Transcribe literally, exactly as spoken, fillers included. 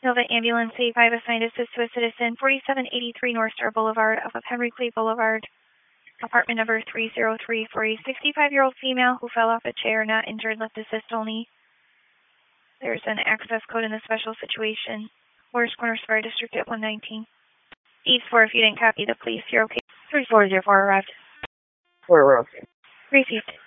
Nova Ambulance A five assigned assist to a citizen, forty-seven eighty-three North Star Boulevard, off of Henry Clay Boulevard, apartment number three zero three, for a sixty-five-year-old female who fell off a chair, not injured, left assist only. There's an access code in the special situation. Morris Corners Fire District at one nineteen. East four, if you didn't copy the police, you're okay. three four zero four arrived. Where we're okay. Received.